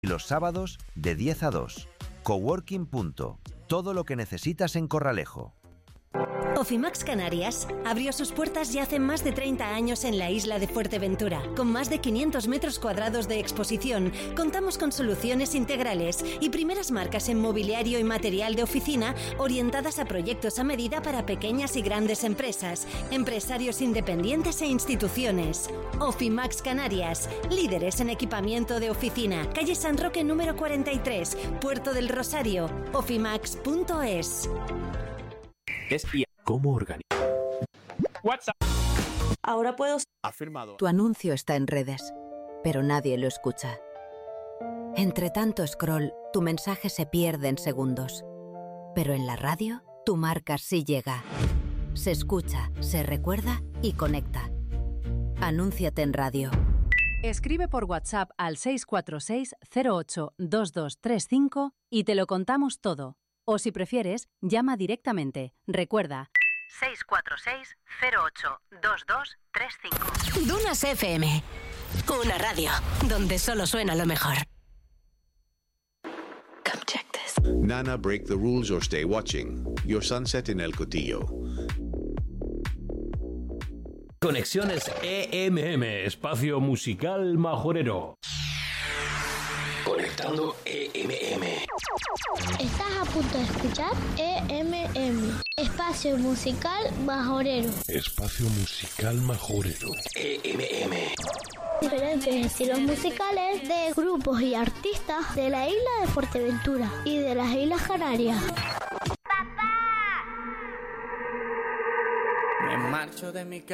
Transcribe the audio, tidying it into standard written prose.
y los sábados de 10 a 2. Coworking. Todo lo que necesitas en Corralejo. Ofimax Canarias abrió sus puertas ya hace más de 30 años en la isla de Fuerteventura. Con más de 500 metros cuadrados de exposición, contamos con soluciones integrales y primeras marcas en mobiliario y material de oficina orientadas a proyectos a medida para pequeñas y grandes empresas, empresarios independientes e instituciones. Ofimax Canarias, líderes en equipamiento de oficina. Calle San Roque número 43, Puerto del Rosario. Ofimax.es. ¿Cómo organizar? WhatsApp. Ahora puedo... Afirmado. Tu anuncio está en redes, pero nadie lo escucha. Entre tanto scroll, tu mensaje se pierde en segundos. Pero en la radio, tu marca sí llega. Se escucha, se recuerda y conecta. Anúnciate en radio. Escribe por WhatsApp al 646 08 2235 y te lo contamos todo. O si prefieres, llama directamente. Recuerda, 646 08 2235. Dunas FM. Una radio donde solo suena lo mejor. Come check this. Nana, break the rules or stay watching. Your sunset in El Cotillo. Conexiones EMM, espacio musical majorero. Conectando EMM. Estás a punto de escuchar EMM, espacio musical majorero. Espacio musical majorero. EMM. Diferentes estilos musicales de grupos y artistas de la isla de Fuerteventura y de las Islas Canarias. ¡Papá! Me marcho de mi casa.